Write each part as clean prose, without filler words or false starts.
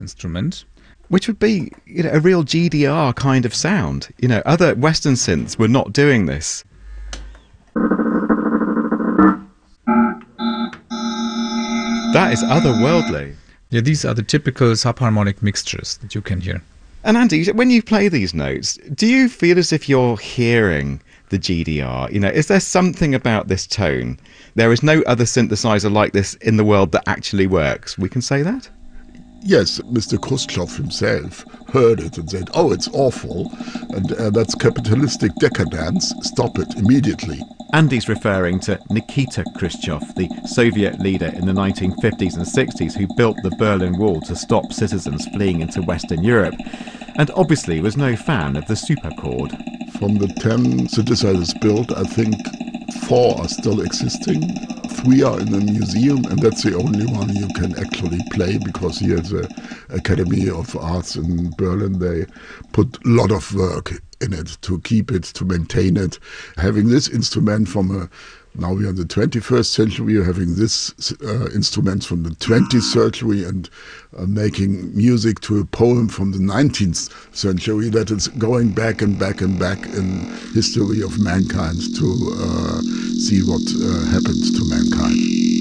instrument. Which would be, a real GDR kind of sound. Other Western synths were not doing this. That is otherworldly. Yeah, these are the typical subharmonic mixtures that you can hear. And Andy, when you play these notes, do you feel as if you're hearing the GDR? Is there something about this tone? There is no other synthesizer like this in the world that actually works. We can say that? Yes, Mr. Khrushchev himself heard it and said, "Oh, it's awful, and that's capitalistic decadence. Stop it immediately." Andy's referring to Nikita Khrushchev, the Soviet leader in the 1950s and 60s who built the Berlin Wall to stop citizens fleeing into Western Europe, and obviously was no fan of the superchord. From the 10 synthesizers built, I think 4 are still existing. 3 are in a museum, and that's the only one you can actually play, because here at the Academy of Arts in Berlin, they put a lot of work in it to keep it, to maintain it. Having this instrument now we are in the 21st century, having this instrument from the 20th century, and making music to a poem from the 19th century, that is going back and back and back in history of mankind to see what happened to mankind.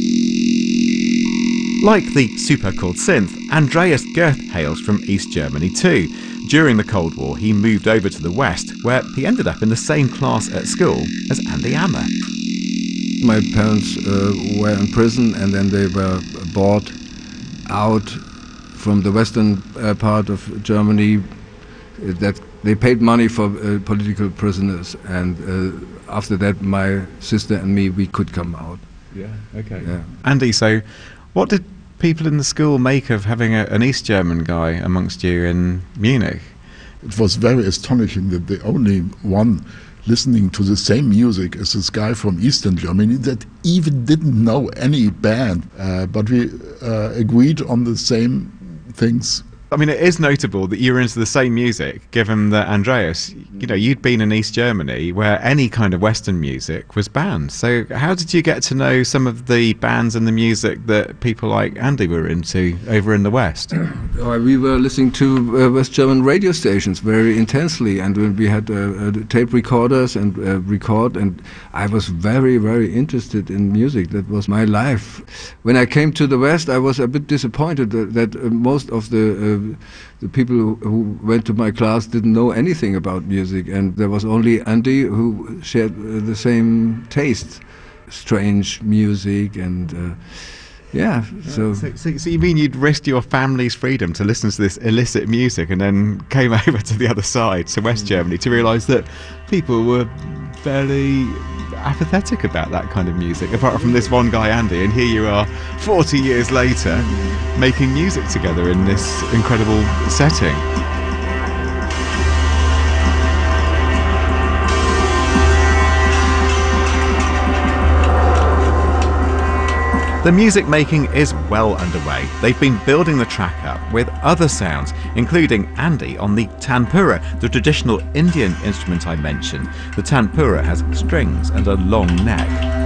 Like the superchord synth, Andreas Gerth hails from East Germany too. During the Cold War, he moved over to the West, where he ended up in the same class at school as Andy Ammer. My parents were in prison, and then they were bought out from the western part of Germany. That they paid money for political prisoners, and after that, my sister and me, we could come out. Yeah, okay. Yeah. Andy, so what did people in the school make of having an East German guy amongst you in Munich? It was very astonishing that the only one listening to the same music as this guy from Eastern Germany that even didn't know any band, but we agreed on the same things. I mean, it is notable that you were into the same music, given that Andreas, you'd been in East Germany where any kind of Western music was banned. So how did you get to know some of the bands and the music that people like Andy were into over in the West? We were listening to West German radio stations very intensely, and we had tape recorders and record, and I was very, very interested in music. That was my life. When I came to the West, I was a bit disappointed that most of the people who went to my class didn't know anything about music, and there was only Andy who shared the same taste, strange music, and So you mean you'd risked your family's freedom to listen to this illicit music, and then came over to the other side, to West Germany, to realise that people were fairly apathetic about that kind of music, apart from this one guy Andy, and here you are 40 years later making music together in this incredible setting. The music making is well underway. They've been building the track up with other sounds, including Andy on the tanpura, the traditional Indian instrument I mentioned. The tanpura has strings and a long neck.